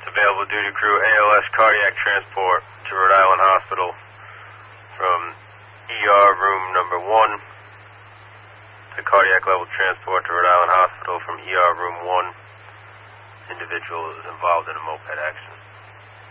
available duty crew ALS cardiac transport to Rhode Island Hospital from ER room number 1 to cardiac level transport to Rhode Island Hospital from ER room 1. Individual is involved in a moped accident.